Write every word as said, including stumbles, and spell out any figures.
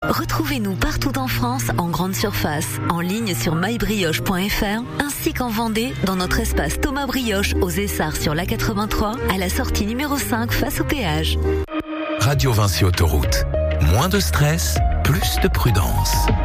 Retrouvez-nous partout en France en grande surface, en ligne sur my brioche point f r, ainsi qu'en Vendée dans notre espace Thomas Brioche aux Essarts sur l'A quatre-vingt-trois, à la sortie numéro cinq face au péage. Radio Vinci Autoroute. Moins de stress, plus de prudence.